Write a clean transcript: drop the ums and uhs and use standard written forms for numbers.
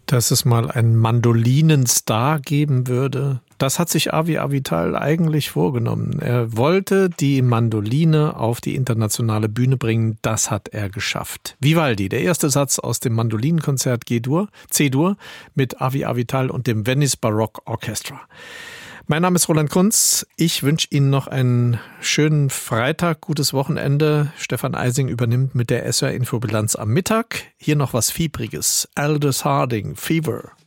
Dass es mal einen Mandolinenstar geben würde, das hat sich Avi Avital eigentlich vorgenommen. Er wollte die Mandoline auf die internationale Bühne bringen. Das hat er geschafft. Vivaldi, der erste Satz aus dem Mandolinenkonzert C-Dur mit Avi Avital und dem Venice Baroque Orchestra. Mein Name ist Roland Kunz. Ich wünsche Ihnen noch einen schönen Freitag, gutes Wochenende. Stefan Eising übernimmt mit der SWR Infobilanz am Mittag. Hier noch was Fiebriges. Aldous Harding, Fever.